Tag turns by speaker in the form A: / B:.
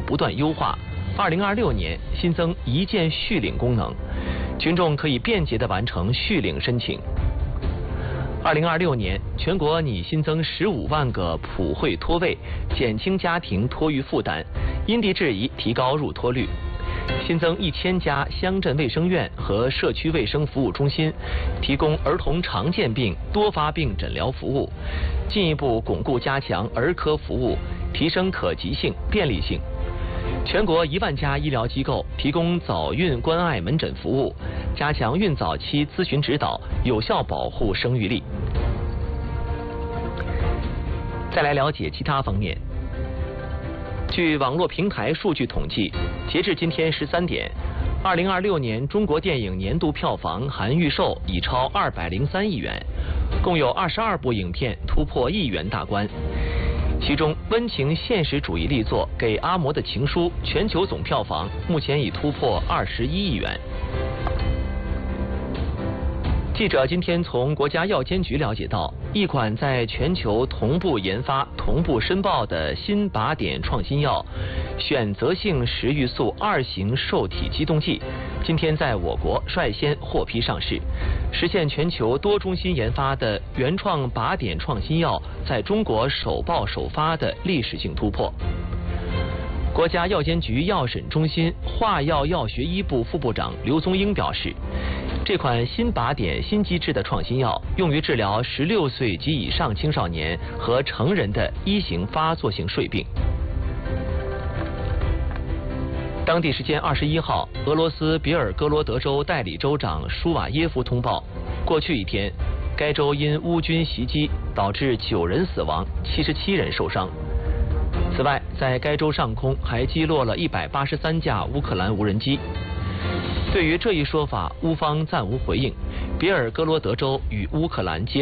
A: 不断优化。2026年新增一键续领功能，群众可以便捷地完成续领申请。2026年，全国拟新增15万个普惠托位，减轻家庭托育负担，因地制宜提高入托率。新增1000家乡镇卫生院和社区卫生服务中心，提供儿童常见病、多发病诊疗服务，进一步巩固加强儿科服务，提升可及性、便利性。全国1万家医疗机构提供早孕关爱门诊服务，加强孕早期咨询指导，有效保护生育力。再来了解其他方面。据网络平台数据统计，截至今天13点，2026年中国电影年度票房含预售已超203亿元，共有22部影片突破1亿元大关。其中，温情现实主义力作《给阿嬷的情书》全球总票房目前已突破21亿元。记者今天从国家药监局了解到，一款在全球同步研发、同步申报的新靶点创新药——选择性食欲素2型受体激动剂，今天在我国率先获批上市，实现全球多中心研发的原创靶点创新药在中国首报首发的历史性突破。国家药监局药审中心化药药学一部副部长刘宗英表示，这款新靶点新机制的创新药用于治疗16岁及以上青少年和成人的1型发作性睡病。当地时间21号，俄罗斯别尔哥罗德州代理州长舒瓦耶夫通报，过去一天，该州因乌军袭击导致9人死亡，77人受伤。此外，在该州上空还击落了183架乌克兰无人机。对于这一说法，乌方暂无回应。别尔哥罗德州与乌克兰接